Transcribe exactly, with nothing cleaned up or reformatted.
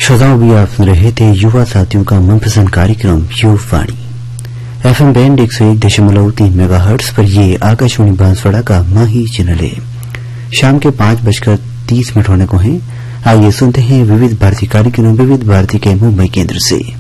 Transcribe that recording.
श्रोताओं, भी आप सुन रहे थे युवा साथियों का मनपसंद कार्यक्रम युवावाणी एफ एम बैंड एक सौ एक दशमलव तीन मेगा हर्ट्ज पर। ये आकाशवाणी बांसवाड़ा का माही चैनल है। शाम के पांच बजकर तीस मिनट होने को हैं। आइए सुनते हैं विविध भारती कार्यक्रम विविध भारती के मुंबई केंद्र से।